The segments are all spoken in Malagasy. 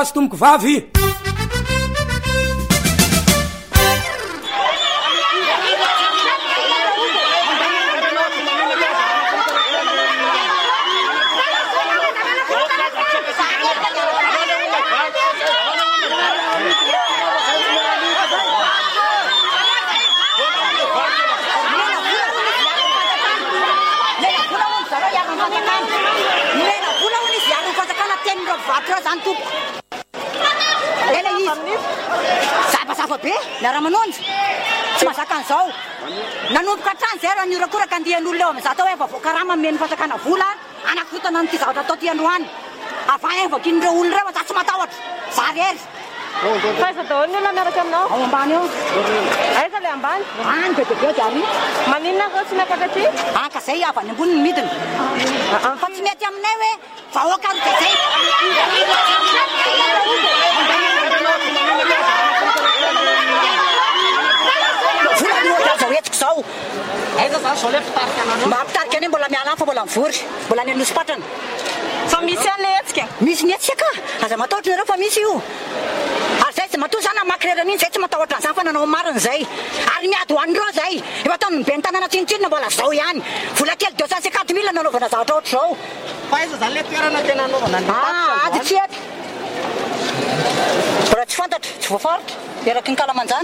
tomboko vavy Safa be miara-manonjy tsy mahazaka an'izao nanomboka hatrany zay raha niorakoraka andihan'olona eo amin'izao atao hoe voavoakarama meny fatakana vola anakivitana nyity zavatra atao ty androany avahy vakin'ireo olona ireo za tsy matahotra za rery faiza daholo ny olona miaraka aminao ao ambany eo aiza le ambany any bebebe diary maninona ko tsy miakatra aty ka zay avy any ambony ny midina fa tsy mety aminay hoe vahoaka ro de zay zaoetiko zao aiza zany zao le mpitarika anao mampitarika any mbola miala fa mbola mivory mbola ny anosipatrana fa misy an'le hetsika misy ny etsika aza matahotra nareo fa misy io ary zay tsy matoa zany amakrera mihitsy zay tsy matahotra an'izany fa nanao mariny zay ary miady hoan'ireo zay efa ataony mibe ny tanàna tsinotsinona mbola zao ihany vola kely 250 000 nanaovana zavatra ohatr' zao fa aiza zany le toerana tena anaovana ady tsy eto mbola tsy fantatra tsy voafaritra eraky ny kalamanjana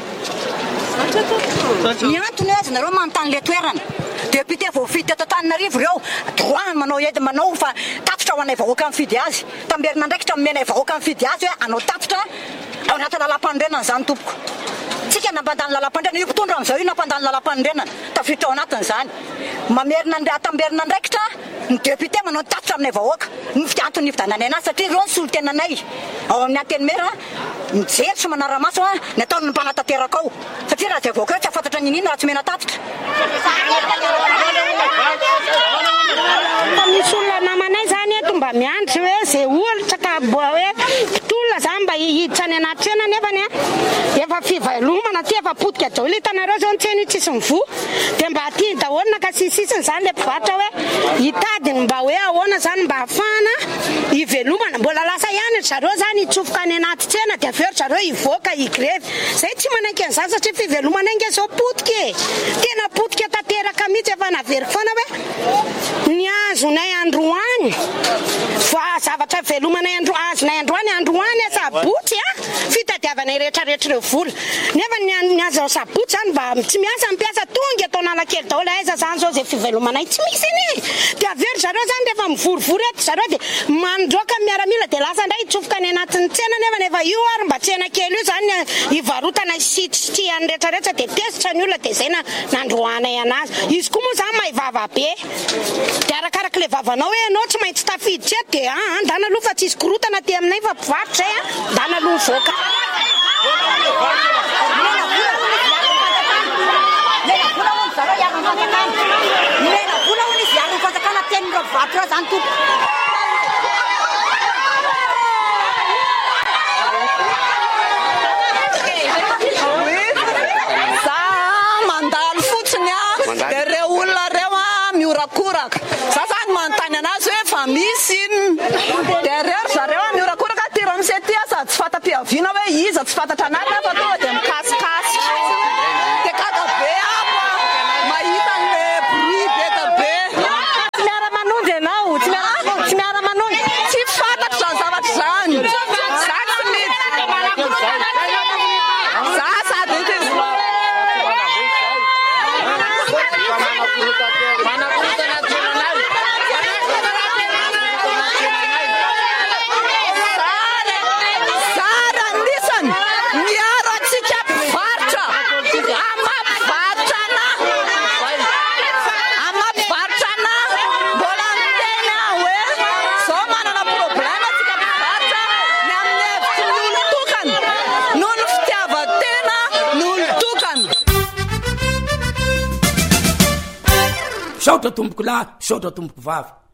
ny antony azy nareo manontany le toerana député voafidy teto Antananarivo ireo droit manao edy manao fa tatitra ho anay vahoaka mifidy azy tamberina ndraikitra menay vahoaka mifidy azy hoe anao tatitra ao anaty lalam-pandrenana zany tompoko tsika nampandany lalam-pandrenana io mpitondra am'izao io nampandany lalam-pandrenana tafiditra ao anatiny zany mamerina tamberina ndraikitra ny député manao tatitra aminay vahoaka ny nividananay anazy satria ireo ny solotenanay ao amin'ny antenimera mijery sy manaramaso ny ataony ny mpanatateraka ao satria raha zay vahoaka eo tsy afantatra ny inina raha tsy mena tatitra fa misy olona namanay zany eto mba miandry hoe zay olitra ka hoe mpitolona zany mba hihiditra any anaty trena nefany efa fivelomana ty efa potika daholo hitanareo zao ny tsena io tsisy mivoa dia mba aty daholo nakasisisiny zany le mpivarotra hoe hitadiny mba hoe ahoana zany mba hafahana hivelomana mbola lasa ihany zareo zany hitsofoka any anaty tsena dia aveo zareo hivoaka higrevy zay tsy manaiky an'izany satria fivelomana inge zao potika e tena potika tanteraka mihitsy efa naveriko foana hoe ny azonay androany fa zavatra velomanay azonay androany sabotsy fitadiavanay rehetrarehetra ireo vola nefa ny azo sabotsy zany mba tsy miasa mipiasa tonga atao nalakely daholo aiza zany zao zay fivelomanay tsy misy iny dia avery zareo zany rehefa mivorivory eto zareo dia mandroaka miaramila dia lasa ndray hitsofoka any anatin'ny tsena nefa io ary mba tsena kely io zany hivarotana sitry rehetrarehetra dia tesitra ny olona dia zay nandroanay anazy izy koa moa zany mahivava be dia arakaraka le vavanao hoe anao tsy maintsy tafiditra eto dia andana aloha fa tsisy korotana ty aminay fa mpivarotra zay andana aloha mivoaka mena vola hono izy ary fatakana tenin'ireo mpivarotra ireo zany tompo za mandalo fotsiny dia reo olona reo miorakoraka za zany manontany anazy hoe fa misy iny dia rery zareo miorakoraka tira misy aty sady tsy fata-piaviana hoe iza tsy fantatra anaty fa tonga dia mikasikasy dia kakabe apo mahita an'le bruit beka be tsy miara-manonjy ianao tsy miara-manonjy tsy fantatra zany zavatra zany za tsy mety za sady saotra tomboko lahy saotra tomboko vavy